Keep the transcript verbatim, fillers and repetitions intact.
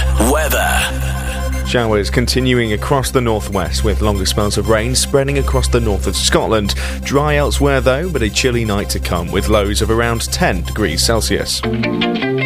weather. Showers continuing across the northwest with longer spells of rain spreading across the north of Scotland. Dry elsewhere though, but a chilly night to come with lows of around ten degrees Celsius.